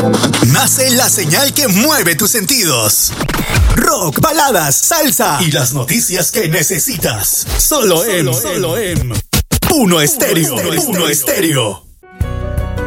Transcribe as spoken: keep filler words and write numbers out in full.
Nace la señal que mueve tus sentidos. Rock, baladas, salsa y las noticias que necesitas. Solo, solo en, solo en Uno Estéreo. Uno Estéreo.